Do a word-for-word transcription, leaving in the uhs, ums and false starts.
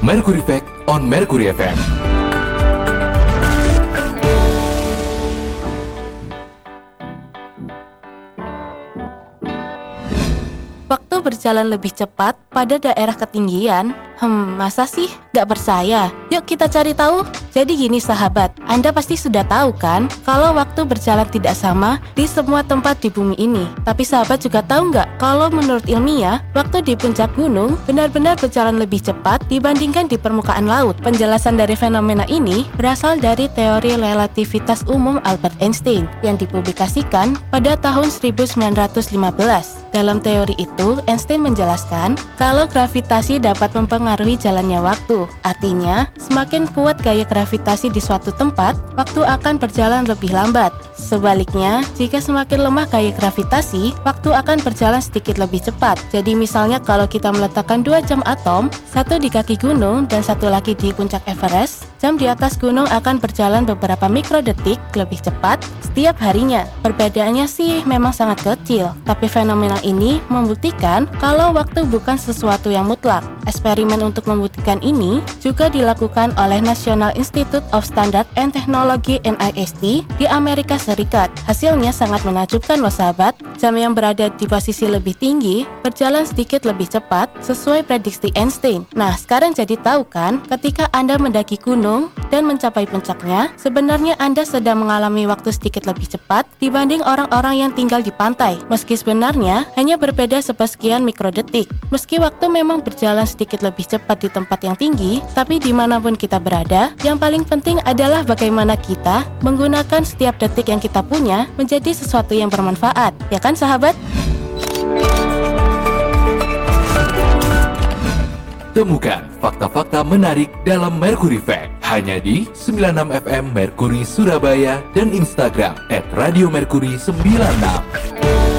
Mercury Fact on Mercury F M. Waktu berjalan lebih cepat pada daerah ketinggian. Hmm, masa sih? Gak percaya? Yuk kita cari tahu. Jadi gini sahabat, Anda pasti sudah tahu kan kalau waktu berjalan tidak sama di semua tempat di bumi ini. Tapi sahabat juga tahu nggak kalau menurut ilmiah, waktu di puncak gunung benar-benar berjalan lebih cepat dibandingkan di permukaan laut. Penjelasan dari fenomena ini berasal dari teori relativitas umum Albert Einstein yang dipublikasikan pada tahun seribu sembilan ratus lima belas. Dalam teori itu, Einstein menjelaskan kalau gravitasi dapat mempengaruhi jalannya waktu. Artinya, semakin kuat gaya gravitasi di suatu tempat, waktu akan berjalan lebih lambat. Sebaliknya, jika semakin lemah gaya gravitasi, waktu akan berjalan sedikit lebih cepat. Jadi misalnya kalau kita meletakkan dua jam atom, satu di kaki gunung dan satu lagi di puncak Everest, jam di atas gunung akan berjalan beberapa mikrodetik lebih cepat setiap harinya. Perbedaannya sih memang sangat kecil, tapi fenomena ini membuktikan kalau waktu bukan sesuatu yang mutlak. Eksperimen untuk membuktikan ini juga dilakukan oleh National Institute of Standard and Technology N I S T di Amerika Serikat. Hasilnya sangat menakjubkan loh sahabat. Jam yang berada di posisi lebih tinggi berjalan sedikit lebih cepat sesuai prediksi Einstein. Nah, sekarang jadi tahu kan ketika Anda mendaki gunung dan mencapai puncaknya, sebenarnya Anda sedang mengalami waktu sedikit lebih cepat dibanding orang-orang yang tinggal di pantai. Meski sebenarnya hanya berbeda sepersekian mikrodetik. Meski waktu memang berjalan sedikit lebih cepat di tempat yang tinggi, tapi dimanapun kita berada, yang paling penting adalah bagaimana kita menggunakan setiap detik yang kita punya menjadi sesuatu yang bermanfaat. Ya kan sahabat? Temukan fakta-fakta menarik dalam Mercury Fact hanya di sembilan puluh enam F M Mercury Surabaya dan Instagram et radio mercury sembilan puluh enam.